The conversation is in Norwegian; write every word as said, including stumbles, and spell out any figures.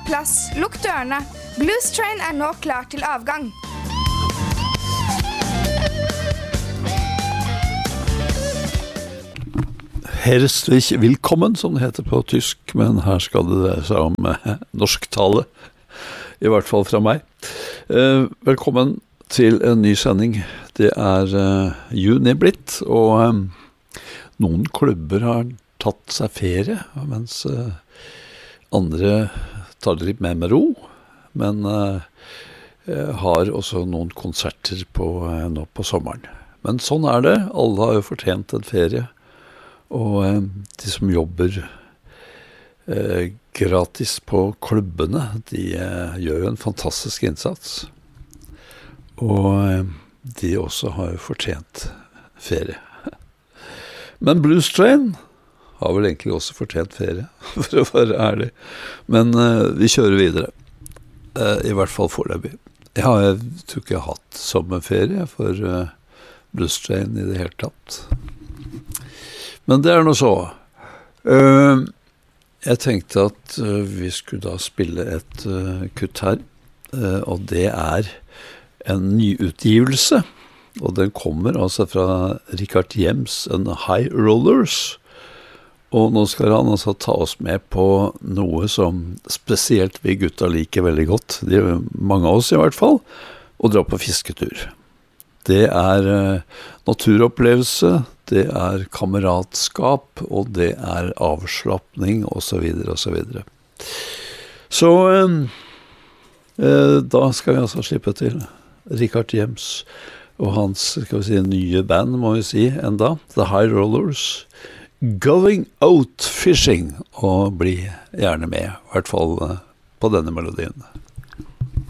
plass, lukk dørene. Blues Train er nå klar til avgang. Herzlich willkommen, som det heter på tysk, men her skal det dreie seg om eh, norsktale, i hvert fall fra meg. Eh, velkommen til en ny sending. Det er eh, juni blitt, og eh, noen klubber har tatt seg ferie, mens eh, andre tar det litt mer med ro, men eh, har også noen konserter på, eh, nå på sommeren. Men sånn er det, alle har jo fortjent en ferie. Og eh, de som jobber eh, gratis på klubbene, de eh, gjør jo en fantastisk innsats. Og eh, de også har jo fortjent ferie. Men Blues Train har vel egentlig også fortjent ferie, for å være ærlig. Men eh, vi kjører videre, eh, i hvert fall foreløpig. Jeg har, jeg tror ikke jeg har hatt sommerferie for eh, Blues Train i det hele tatt. Men det er noe så. Uh, jeg tenkte at uh, vi skulle da spille et uh, kutt her, uh, og det er en nyutgivelse, og den kommer altså fra Richard Jems and High Rollers, og nå skal han altså ta oss med på noe som spesielt vi gutta liker veldig godt, de, mange av oss i hvert fall, å dra på fisketur. Det er uh, naturopplevelse, det er kameratskap, og det er avslappning, og så videre, og så videre. Så uh, uh, da skal vi altså slippe til Richard Jems og hans, skal vi si, nye band, må vi si, enda, The High Rollers, Going Out Fishing, og bli gjerne med, i hvert fall uh, på denne melodien.